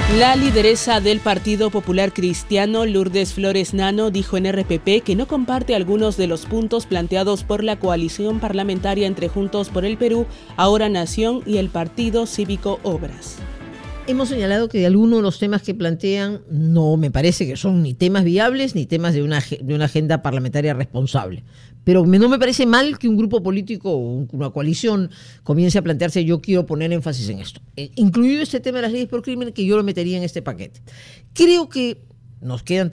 La lideresa del Partido Popular Cristiano, Lourdes Flores Nano, dijo en RPP que no comparte algunos de los puntos planteados por la coalición parlamentaria entre Juntos por el Perú, Ahora Nación y el Partido Cívico Obras. Hemos señalado que algunos de los temas que plantean no me parece que son ni temas viables ni temas de una agenda parlamentaria responsable. Pero no me parece mal que un grupo político o una coalición comience a plantearse: yo quiero poner énfasis en esto. Incluido este tema de las leyes por crimen, que yo lo metería en este paquete. Creo que nos quedan